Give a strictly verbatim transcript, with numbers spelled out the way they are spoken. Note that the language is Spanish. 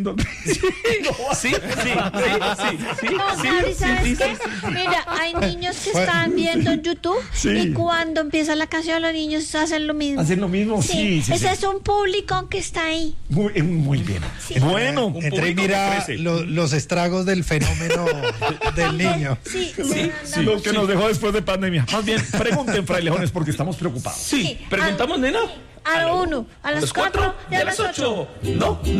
Sí, sí, sí, sí, sí, No, sí, Gaby, sí, ¿sabes sí, qué? sí, sí. Mira, hay niños que están viendo en YouTube Sí. y cuando empieza la canción los niños hacen lo mismo. ¿Hacen lo mismo? Sí, sí, Ese sí. es un público que está ahí. Muy, eh, muy bien. Sí. Bueno, un Entra y público que mira crece. lo- los estragos del fenómeno del niño. Sí, Sí, sí, sí, lo que nos dejó después de pandemia. Más bien, pregunten, frailejones, porque estamos preocupados. Sí, preguntamos, nena. A la uno, a las cuatro y a las ocho. No,